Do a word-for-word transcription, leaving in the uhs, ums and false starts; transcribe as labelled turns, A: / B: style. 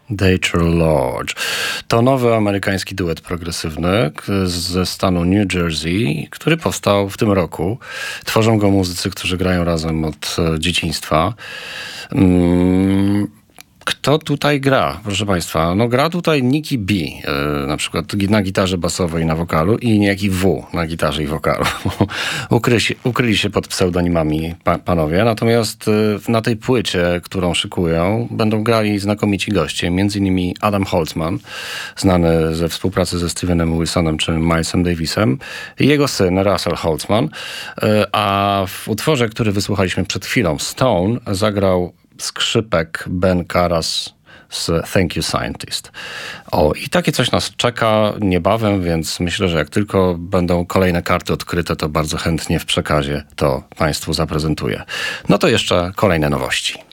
A: Dater Lodge. To nowy amerykański duet progresywny ze stanu New Jersey, który powstał w tym roku. Tworzą go muzycy, którzy grają razem od dzieciństwa. Hmm. Kto tutaj gra, proszę Państwa? No gra tutaj Nicky B, yy, na przykład na gitarze basowej i na wokalu i niejaki W na gitarze i wokalu. Ukryli się, ukryli się pod pseudonimami pa, panowie, natomiast yy, na tej płycie, którą szykują, będą grali znakomici goście, między innymi Adam Holtzman, znany ze współpracy ze Stevenem Wilsonem czy Milesem Davisem, i jego syn Russell Holtzman, yy, a w utworze, który wysłuchaliśmy przed chwilą, Stone, zagrał skrzypek Ben Karas z Thank You Scientist. O, i takie coś nas czeka niebawem, więc myślę, że jak tylko będą kolejne karty odkryte, to bardzo chętnie w przekazie to Państwu zaprezentuję. No to jeszcze kolejne nowości.